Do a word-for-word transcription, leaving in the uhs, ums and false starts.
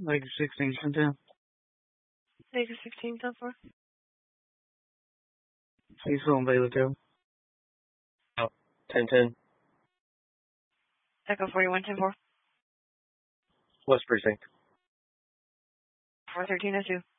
Like sixteen, ten. Vegas sixteen, ten four. He's on Bailey too. Oh, ten ten. Echo forty-one, ten four. West Precinct. four thirteen oh two.